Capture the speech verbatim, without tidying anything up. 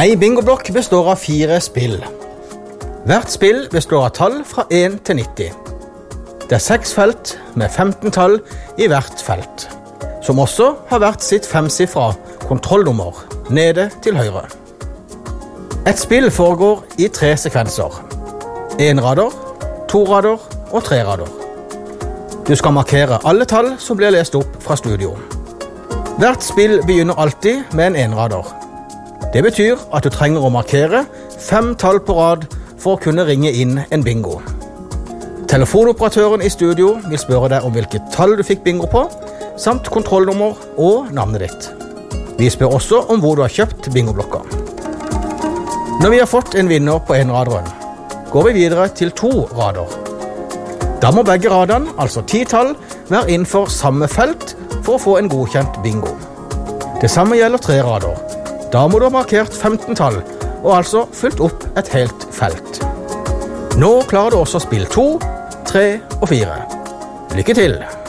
En bingoblokk består av fire spill. Hvert spill består av tall fra én til nitti. Det er seks felt med femten tall i hvert felt, som også har hvert sitt femsifra kontrollnummer nede til høyre. Et spill foregår i tre sekvenser. En rader, to rader og tre rader. Du skal markere alle tall som blir lest opp fra studio. Hvert spill begynner alltid med en enrader. Det betyr at du trenger å markere fem tall på rad for å kunne ringe inn en bingo. Telefonoperatøren i studio vil spørre deg om hvilket tall du fikk bingo på, samt kontrollnummer og navnet ditt. Vi spør også om hvor du har kjøpt bingoblokka. Når vi har fått en vinner på enraderen, går vi videre til to rader. Da må begge radene, altså ti tall, være innenfor samme felt for å få en godkjent bingo. Det samme gjelder tre rader. Da må du ha markert femten tall, og altså fylt opp et helt felt. Nå klarer du også spill to, tre og fire. Lykke til!